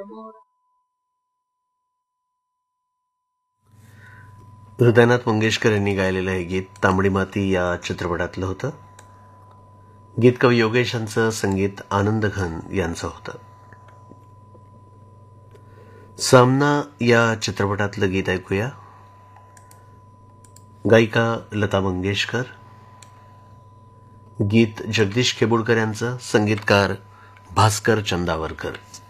हृदयनाथ मंगेशकर यांनी गायलेलं हे गीत तांबडी माती या चित्रपटातलं होतं. गीतकवी योगेश यांचं, संगीत आनंद घन यांचं होतं. सामना या चित्रपटातलं गीत ऐकूया. गायिका लता मंगेशकर, गीत जगदीश केबुडकर यांचं, संगीतकार भास्कर चंदावरकर.